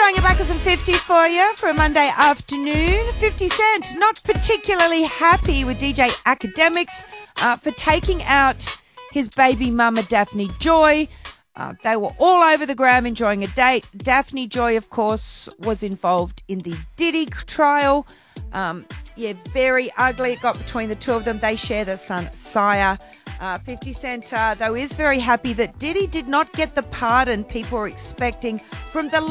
Throwing it back as some 50 for you for a Monday afternoon. 50 Cent, not particularly happy with DJ Academics for taking out his baby mama Daphne Joy. They were all over the gram enjoying a date. Daphne Joy, of course, was involved in the Diddy trial. Very ugly it got between the two of them. They share their son, Sire. 50 Cent, though, is very happy that Diddy did not get the pardon people were expecting from the